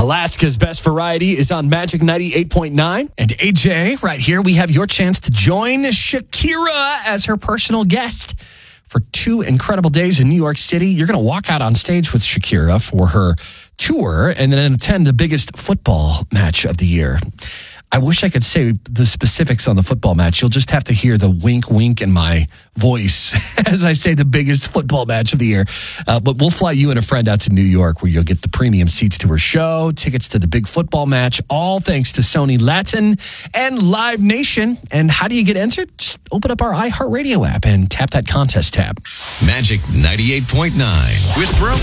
Alaska's Best Variety is on Magic 98.9. And AJ, right here, we have your chance to join Shakira as her personal guest for 2 incredible days in New York City. You're going to walk out on stage with Shakira for her tour and then attend the biggest football match of the year. I wish I could say the specifics on the football match. You'll just have to hear the wink, wink in my voice as I say the biggest football match of the year. But we'll fly you and a friend out to New York where you'll get the premium seats to her show, tickets to the big football match, all thanks to Sony Latin and Live Nation. And how do you get entered? Just open up our iHeartRadio app and tap that contest tab. Magic 98.9 with Throw